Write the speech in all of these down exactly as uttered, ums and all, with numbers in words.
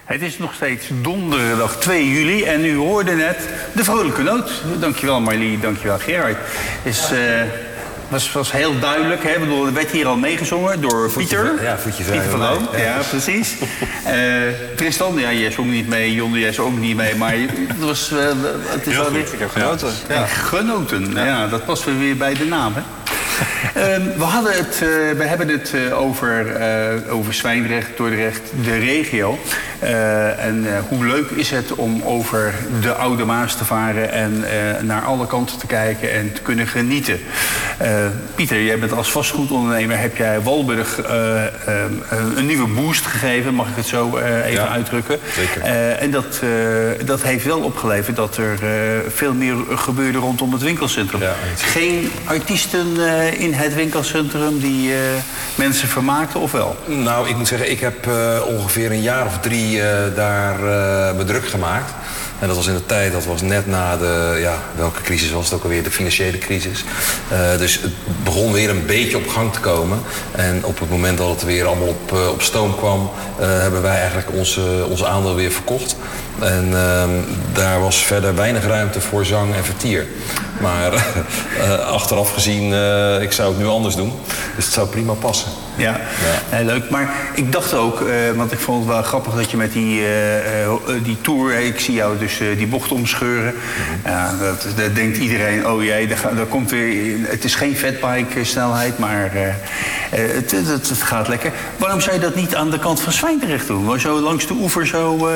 Het is nog steeds donderdag twee juli en u hoorde net de vrolijke noot. Dankjewel Marlie, dankjewel Gerard. Is, uh, was, was heel duidelijk, hè? Ik bedoel, er werd hier al meegezongen door voetje, Pieter. Ja, voetje Pieter van Loon, ja. ja precies. uh, Tristan, ja, jij zong niet mee, Jonne, jij zong ook niet mee, maar het was... Uh, het is wel weer... Ik heb genoten. Ja. Ja. Genoten, ja. ja, dat past weer bij de naam, hè? Uh, we, hadden het, uh, we hebben het uh, over, uh, over Zwijndrecht, Dordrecht, de regio. Uh, en uh, hoe leuk is het om over de Oude Maas te varen en uh, naar alle kanten te kijken en te kunnen genieten. Uh, Pieter, jij bent als vastgoedondernemer, heb jij Walburg uh, uh, een nieuwe boost gegeven, mag ik het zo uh, even ja, uitdrukken. Zeker. Uh, en dat, uh, dat heeft wel opgeleverd dat er uh, veel meer gebeurde rondom het winkelcentrum. Ja, geen artiesten uh, in het winkelcentrum die uh, mensen vermaakten, of wel? Nou, ik moet zeggen, ik heb uh, ongeveer een jaar of drie uh, daar uh, me druk gemaakt. En dat was in de tijd, dat was net na de, ja, welke crisis was het ook alweer, de financiële crisis. Uh, dus het begon weer een beetje op gang te komen. En op het moment dat het weer allemaal op, uh, op stoom kwam, uh, hebben wij eigenlijk onze, onze aandeel weer verkocht. En uh, daar was verder weinig ruimte voor zang en vertier. Maar uh, achteraf gezien, uh, ik zou het nu anders doen. Dus het zou prima passen. Ja, ja. Nee, leuk. Maar ik dacht ook, uh, want ik vond het wel grappig dat je met die, uh, uh, die tour... Ik zie jou dus uh, die bocht omscheuren. Mm-hmm. Ja, dat, dat denkt iedereen, oh jee, daar, daar komt weer... Het is geen fatbike snelheid, maar uh, uh, het, het, het gaat lekker. Waarom zou je dat niet aan de kant van Zwijndrecht doen? Maar zo langs de oever zo... Uh...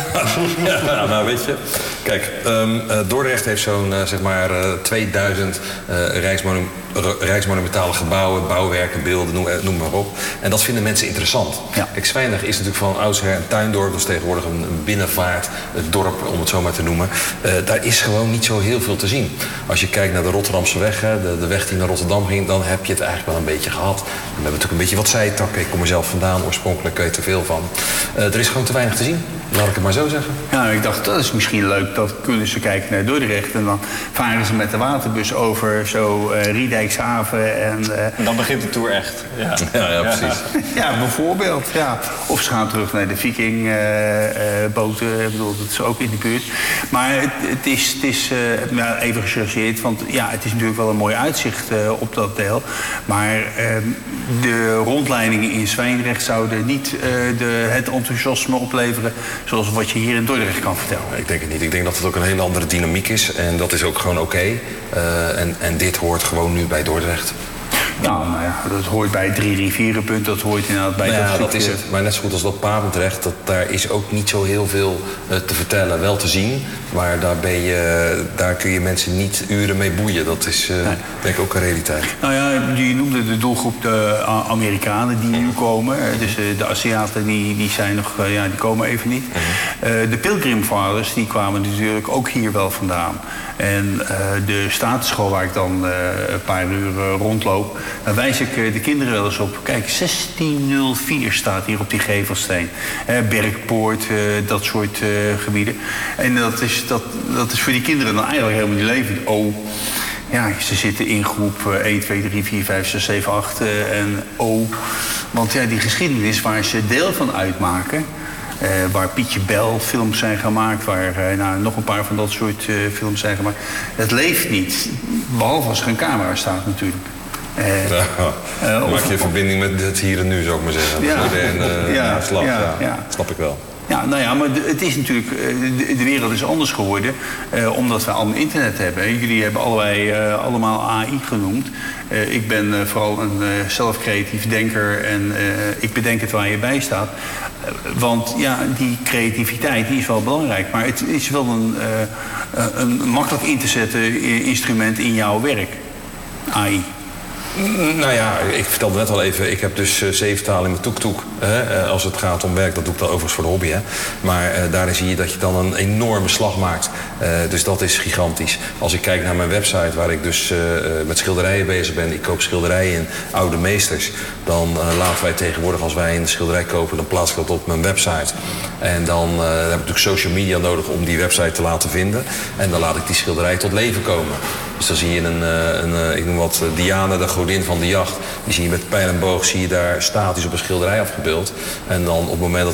ja, nou weet je, kijk, um, uh, Dordrecht heeft zo'n uh, zeg maar uh, tweeduizend uh, rijksmonu- rijksmonumentale gebouwen, bouwwerken, beelden, noem, noem maar op. En dat vinden mensen interessant. Ja. Kijk, Zwijndrecht is natuurlijk van oudsher een tuindorp, dus tegenwoordig een, een binnenvaart, het dorp, om het zo maar te noemen. Uh, daar is gewoon niet zo heel veel te zien. Als je kijkt naar de Rotterdamse weg, hè, de, de weg die naar Rotterdam ging, dan heb je het eigenlijk wel een beetje gehad. We hebben natuurlijk een beetje wat zijtakken. Ik kom er zelf vandaan, oorspronkelijk weet je er veel van. Uh, er is gewoon te weinig te zien. Laat ik het maar zo zeggen. Ja, ik dacht, dat is misschien leuk. Dat kunnen ze kijken naar Dordrecht. En dan varen ze met de waterbus over zo uh, Riedijkshaven. En, uh... en dan begint de tour echt. Ja, ja, ja precies. Ja, bijvoorbeeld. Ja. Of ze gaan terug naar de Vikingboten. Uh, uh, ik bedoel, dat is ook in de buurt. Maar het, het is, het is uh, nou, even gechargeerd. Want ja, het is natuurlijk wel een mooi uitzicht uh, op dat deel. Maar uh, de rondleidingen in Zwijndrecht zouden niet uh, de, het enthousiasme opleveren zoals wat je hier in Dordrecht kan vertellen. Ik denk het niet. Ik denk dat het ook een hele andere dynamiek is. En dat is ook gewoon oké. Okay. Uh, en, en dit hoort gewoon nu bij Dordrecht. Ja, nou ja, dat hoort bij Drie Rivierenpunt, dat hoort inderdaad bij... Nou ja, dat, dat is het. Maar net zo goed als dat Papendrecht, dat, daar is ook niet zo heel veel uh, te vertellen. Wel te zien, maar daar, ben je, daar kun je mensen niet uren mee boeien. Dat is uh, nee. denk ik ook een realiteit. Nou ja, je noemde de doelgroep de Amerikanen die nu komen. Dus uh, de Aziaten die, die zijn nog, uh, ja, die komen even niet. Uh, de Pilgrimfathers die kwamen natuurlijk ook hier wel vandaan. En uh, de Statenschool waar ik dan uh, een paar uur uh, rondloop, dan wijs ik uh, de kinderen wel eens op. Kijk, zestien nul vier staat hier op die gevelsteen. Uh, Bergpoort, uh, dat soort uh, gebieden. En dat is, dat, dat is voor die kinderen dan eigenlijk helemaal niet leven. Oh, ja, ze zitten in groep uh, één, twee, drie, vier, vijf, zes, zeven, acht uh, en oh. Want ja, die geschiedenis waar ze deel van uitmaken... Uh, waar Pietje Bel films zijn gemaakt, waar uh, nou, nog een paar van dat soort uh, films zijn gemaakt. Het leeft niet, behalve als er een camera staat natuurlijk. Uh, ja, uh, dan maak je een verbinding met het hier en nu, zou ik maar zeggen. Ja, moderne uh, ja, slag, ja, ja, ja. Snap ik wel. Ja, nou ja, maar de, het is natuurlijk, de, de wereld is anders geworden, uh, omdat we allemaal internet hebben. Jullie hebben allerlei, uh, allemaal A I genoemd. Uh, ik ben uh, vooral een uh, zelfcreatief denker en uh, ik bedenk het waar je bij staat. Uh, want ja, die creativiteit die is wel belangrijk, maar het is wel een, uh, een makkelijk in te zetten instrument in jouw werk, A I. Nou ja, ik vertelde net al even, ik heb dus uh, zeven talen in mijn toek-toek. Uh, als het gaat om werk, dat doe ik dan overigens voor de hobby. Hè. Maar uh, daarin zie je dat je dan een enorme slag maakt. Uh, dus dat is gigantisch. Als ik kijk naar mijn website, waar ik dus uh, met schilderijen bezig ben. Ik koop schilderijen in oude meesters. Dan uh, laten wij tegenwoordig, als wij een schilderij kopen, dan plaats ik dat op mijn website. En dan uh, heb ik natuurlijk social media nodig om die website te laten vinden. En dan laat ik die schilderij tot leven komen. Dus dan zie je een, een, een ik noem wat, Diana, de godin van de jacht. Die zie je met pijl en boog, zie je daar statisch op een schilderij afgebeeld. En dan op het moment dat